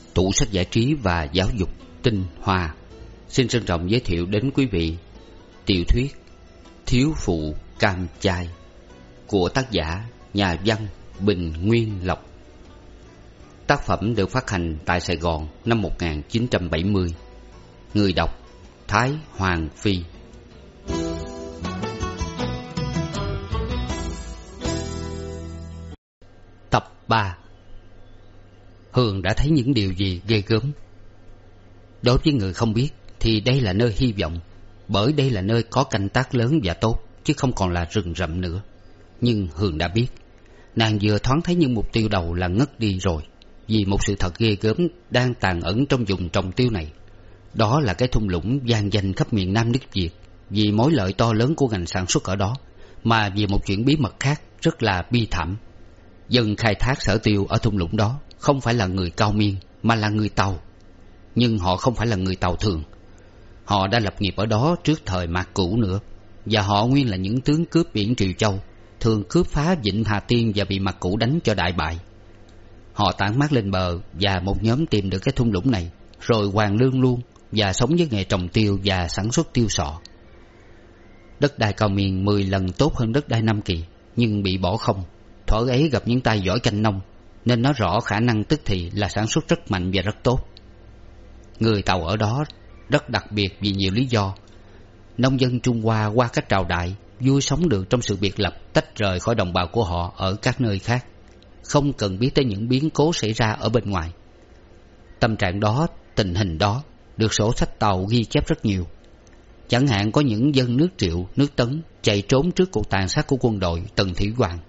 tủ sách giải trí và giáo dục tinh hoa xin trân trọng giới thiệu đến quý vị tiểu thuyết Thiếu phụ cam chai của tác giả nhà văn Bình Nguyên Lộc. Tác phẩm được phát hành tại Sài Gòn năm 1970. Người đọc Thái Hoàng Phi. Tập 3. Hường đã thấy những điều gì ghê gớm. Đối với người không biết thì đây là nơi hy vọng, bởi đây là nơi có canh tác lớn và tốt, chứ không còn là rừng rậm nữa. Nhưng Hường đã biết, nàng vừa thoáng thấy những mục tiêu đầu là ngất đi rồi, vì một sự thật ghê gớm đang tàn ẩn trong vùng trồng tiêu này. Đó là cái thung lũng vang danh khắp miền Nam nước Việt, vì mối lợi to lớn của ngành sản xuất ở đó, mà vì một chuyện bí mật khác rất là bi thảm. Dân khai thác sở tiêu ở thung lũng đó không phải là người Cao Miên, mà là người Tàu. Nhưng họ không phải là người Tàu thường. Họ đã lập nghiệp ở đó trước thời Mạc Cửu nữa, và họ nguyên là những tướng cướp biển Triều Châu, thường cướp phá Vịnh Hà Tiên và bị Mạc Cửu đánh cho đại bại. Họ tản mát lên bờ, và một nhóm tìm được cái thung lũng này, rồi hoàn lương luôn và sống với nghề trồng tiêu và sản xuất tiêu sọ. Đất đai Cao Miên 10 lần tốt hơn đất đai Nam Kỳ, nhưng bị bỏ không. Thuở ấy gặp những tay giỏi canh nông, nên nó rõ khả năng tức thì là sản xuất rất mạnh và rất tốt. Người Tàu ở đó rất đặc biệt vì nhiều lý do. Nông dân Trung Hoa qua các triều đại vui sống được trong sự biệt lập, tách rời khỏi đồng bào của họ ở các nơi khác, không cần biết tới những biến cố xảy ra ở bên ngoài. Tâm trạng đó, tình hình đó được sổ sách Tàu ghi chép rất nhiều. Chẳng hạn có những dân nước Triệu, nước Tấn chạy trốn trước cuộc tàn sát của quân đội Tần Thủy Hoàng,